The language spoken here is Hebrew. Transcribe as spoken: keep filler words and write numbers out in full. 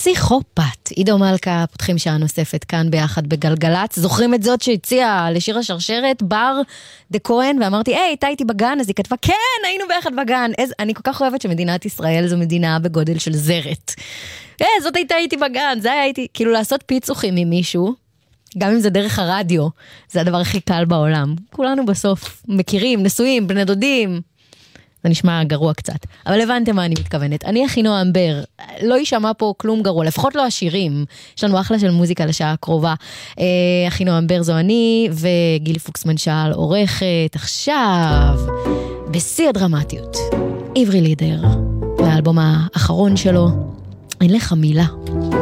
פסיכופת. עידו מלכה, פותחים שעה נוספת כאן ביחד בגלגלץ. זוכרים את זאת שהציעה לשיר השרשרת, בר דה כהן, ואמרתי, היי, הייתה איתי בגן, אז היא כתבה, כן, היינו ביחד בגן. איז, אני כל כך אוהבת שמדינת ישראל זו מדינה בגודל של זרת. אה, זאת הייתה איתי בגן, זה היה איתי, כאילו לעשות פיצוחים עם מישהו, גם אם זה דרך הרדיו, זה הדבר הכי קל בעולם. כולנו בסוף מכירים, נשואים, בני דודים, זה נשמע גרוע קצת, אבל הבנתם מה אני מתכוונת. אני אחינועם בר, לא יישמע פה כלום גרוע, לפחות לא השירים. יש לנו אחלה של מוזיקה לשעה הקרובה. אחינועם בר זו אני, וגילי פוקסמן שאל עורכת. עכשיו, בשיא הדרמטיות, עברי לידר, והאלבום האחרון שלו, אין לך מילה.